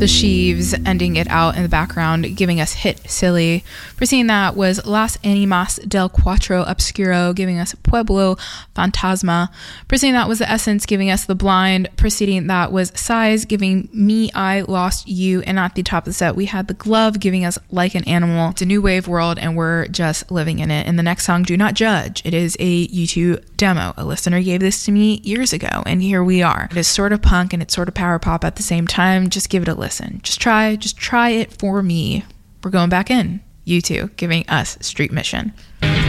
The Sheaves ending it out in the background, giving us Hit Silly. Preceding that was Las Animas del Cuatro Obscuro, giving us Pueblo Fantasma. Preceding that was The Essence, giving us The Blind. Preceding that was Size, giving Me, I Lost You. And at the top of the set, we had The Glove, giving us Like an Animal. It's a new wave world, and we're just living in it. And the next song, Do Not Judge. It is a YouTube demo. A listener gave this to me years ago, and here we are. It is sort of punk and it's sort of power pop at the same time. Just give it a listen. Just try it for me. We're going back in. U2 giving us Street Mission.